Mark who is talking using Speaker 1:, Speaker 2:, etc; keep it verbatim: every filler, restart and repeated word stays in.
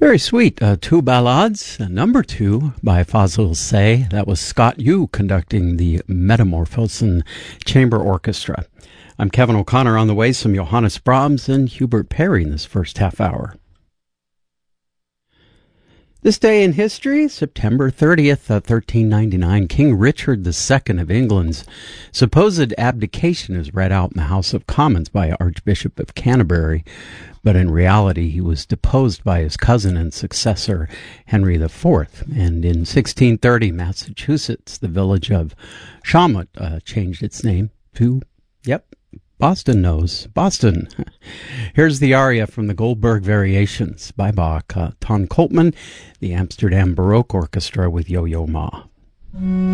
Speaker 1: Very sweet. Uh, two ballades. Uh, number two by Fazil Say. That was Scott Yu conducting the Metamorphosen Chamber Orchestra. I'm Kevin O'Connor. On the way, some Johannes Brahms and Hubert Parry in this first half hour. This day in history, September thirtieth, uh, thirteen ninety-nine, King Richard the Second of England's supposed abdication is read out in the House of Commons by Archbishop of Canterbury, but in reality he was deposed by his cousin and successor, Henry the Fourth. And in sixteen thirty, Massachusetts, the village of Shawmut, uh, changed its name to, yep, Boston knows. Boston. Here's the aria from the Goldberg Variations by Bach. Uh, Ton Coltman, the Amsterdam Baroque Orchestra with Yo-Yo Ma.